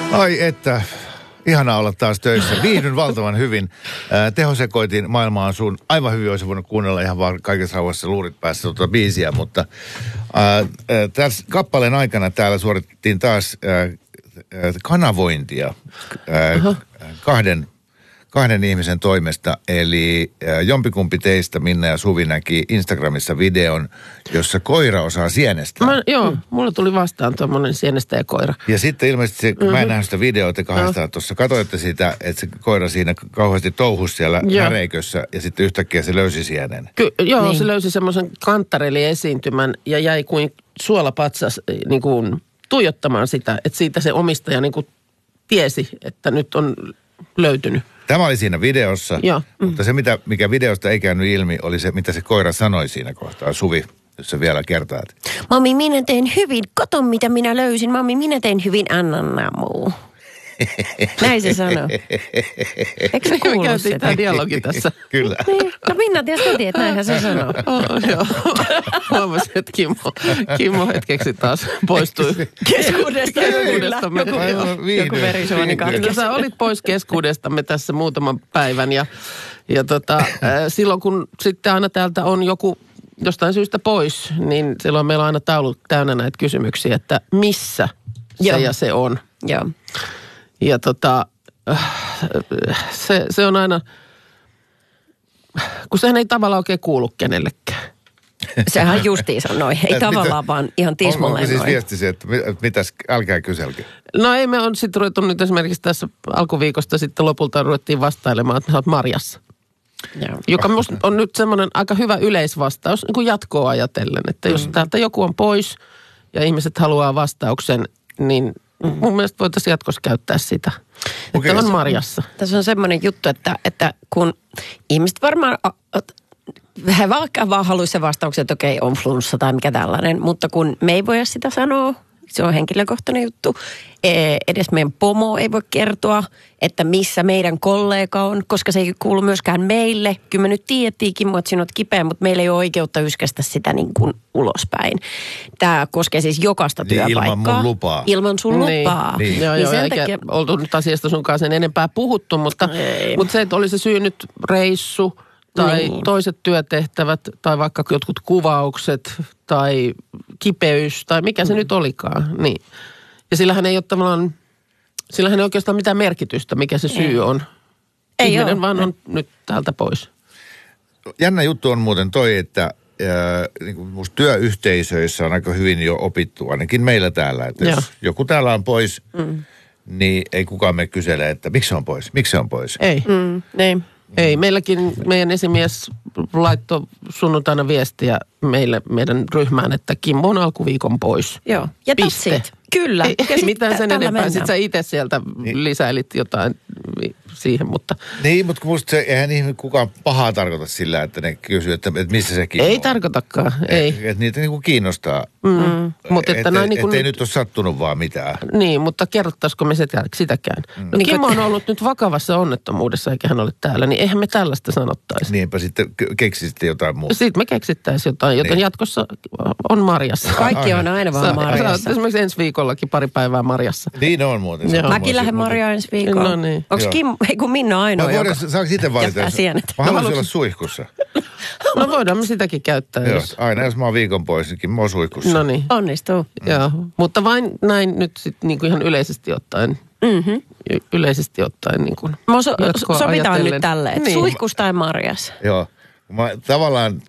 Ai että, ihanaa olla taas töissä. Viihdyn valtavan hyvin. Tehosekoitin maailmaan sun. Aivan hyvin olisi voinut kuunnella ihan vaan kaikessa rauhassa luurit päässä tuota biisiä, mutta tässä kappaleen aikana täällä suoritettiin taas kanavointia kahden ihmisen toimesta. Eli jompikumpi teistä, Minna ja Suvi, näki Instagramissa videon, jossa koira osaa sienestää. Mulle tuli vastaan tuommoinen sienestäjäkoira. Ja sitten ilmeisesti, mä en nähnyt sitä videota kahdestaan tuossa, katsoitte sitä, että se koira siinä kauheasti touhusi siellä näreikössä ja sitten yhtäkkiä se löysi sienen. Niin. Se löysi semmoisen kanttareliesiintymän ja jäi kuin suolapatsas niin kuin tuijottamaan sitä, että siitä se omistaja niin kuin tiesi, että nyt on löytynyt. Tämä oli siinä videossa, mutta se mikä videosta ei käynyt ilmi, oli se, mitä se koira sanoi siinä kohtaa. Suvi, jos sä vielä kertaat. Mami, minä teen hyvin. Kato, mitä minä löysin. Mami, minä teen hyvin. Anna muu. Näin se sanoo. Eikö se kuulu sitä? Tämä dialogi tässä. Kyllä. Niin. No Minna tietysti tiedät, näinhän se sanoo. Joo. Huomasin, että Kimmo hetkeksi taas poistui keskuudestamme. Joku verisuoni katkesi. Sä olit pois keskuudestamme tässä muutaman päivän ja silloin kun sitten aina täältä on joku jostain syystä pois, niin silloin meillä on aina taulut täynnä näitä kysymyksiä, että missä se ja se on. Joo. Ja se on aina, kun sehän ei tavallaan oikein kuulu kenellekään. Sehän justiinsa noin. Ei tavallaan vaan ihan tismalleen noin. Onko siis noin. viesti se, että mitäs, älkää kyselkö? No ei, me on sitten ruvettu nyt esimerkiksi tässä alkuviikosta sitten lopulta ruvettiin vastailemaan, että sä oot Marjassa. Joo. Joka musta on nyt semmoinen aika hyvä yleisvastaus, niin kuin jatkoa ajatellen, että jos täältä joku on pois ja ihmiset haluaa vastauksen, niin mun mielestä voitaisiin jatkossa käyttää sitä, että on Marjassa. Tässä on semmoinen juttu, että kun ihmiset varmaan, he vaan haluaisi se vastauksen, että okei, on flunssa tai mikä tällainen, mutta kun me ei voida sitä sanoa, se on henkilökohtainen juttu. Edes meidän pomo ei voi kertoa, että missä meidän kollega on, koska se ei kuulu myöskään meille. Kyllä me nyt tiedettiin, Kimmo, että sinut kipeä, mutta meillä ei ole oikeutta yskästä sitä niin kuin ulospäin. Tämä koskee siis jokaista työpaikkaa. Ilman mun lupaa. Ilman sun lupaa. Niin. Joo, eikä takia oltu nyt asiasta sun kanssa sen enempää puhuttu, mutta se, että oli se syy nyt reissu tai toiset työtehtävät tai vaikka jotkut kuvaukset tai kipeys tai mikä se nyt olikaan. Niin. Ja sillähän ei oikeastaan mitään merkitystä, mikä se syy on. Ei ihminen ole. vaan on nyt täältä pois. Jännä juttu on muuten toi, että niin musta työyhteisöissä on aika hyvin jo opittu, ainakin meillä täällä. Että jos joku täällä on pois, niin ei kukaan me kysele, että miksi se on pois, miksi se on pois. Ei. Niin. Ei, meilläkin meidän esimies laittoi sunnuntaina viestiä meidän ryhmään, että Kimmo on alkuviikon pois. Joo, ja tassit. Kyllä. Ei mitään sen enempää. Sitten sä itse sieltä lisäilit jotain siihen, mutta... Niin, mutta musta eihän kukaan pahaa tarkoita sillä, että ne kysyy, että missä se Kimmo on. Ei tarkoitakaan, ei. Että niitä niinku kiinnostaa. Mutta että noin niin kuin... Ettei nyt ole sattunut vaan mitään. Niin, mutta kerrottaisiko me sitäkään? No Kimmo on ollut nyt vakavassa onnettomuudessa, eikä hän ole täällä, niin eihän me tällaista sanottaisi. Niinpä sitten keksisitte jotain muuta. Sitten me keksittäisiin jotain, joten jatkossa on Marjassa. Kaikki on aina vaan Marjassa. Sä oot esimerkiksi ensi viikollakin pari päivää Marjassa. Niin on muuten. Mäkin lähden Marjaan ensi viikolla. No niin. Onko Minna ainoa, joka saanko itse valita? Mä haluaisin olla suihkussa. No voidaan me sitäkin käyttää. Joo, aina jos mä oon viikon pois, niin mä oon suihkussa. No niin. Onnistuu. Joo, mutta vain näin nyt sitten niin kuin ihan yleisesti ottaen. Yleisesti ottaen niin kuin sovitaan nyt tälleen, että suihkus tai Marjassa. Joo, mä tavallaan...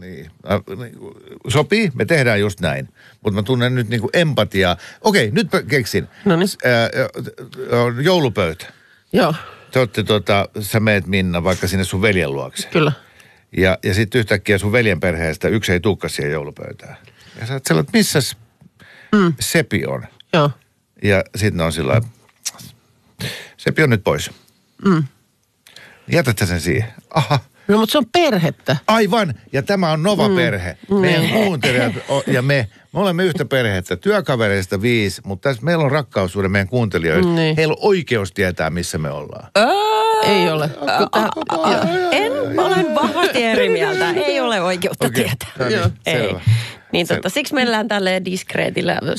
sopii, me tehdään just näin. Mutta mä tunnen nyt niinku empatiaa. Okei, nyt keksin. No niin. Joulupöytä. Joo. Sä meet Minna vaikka sinne sun veljen luokse. Kyllä. Ja sitten yhtäkkiä sun veljen perheestä yksi ei tulekaan siihen joulupöytään. Ja sä oot sellainen, että missäs Sepi on? Joo. Ja sitten on sillä Sepi on nyt pois. Jätät sä sen siihen? Aha. No mutta se on perhettä. Aivan, ja tämä on Nova-perhe. Meidän kuuntelijat ja me olemme yhtä perhettä. Työkavereista 5, mutta tässä meillä on rakkaussuhde meidän kuuntelijoille. Heillä on oikeus tietää, missä me ollaan. Ei ole. Olen vahvasti eri mieltä. Ei ole oikeutta tietää. No niin, ei. Niin siksi mennään tälleen diskreetillä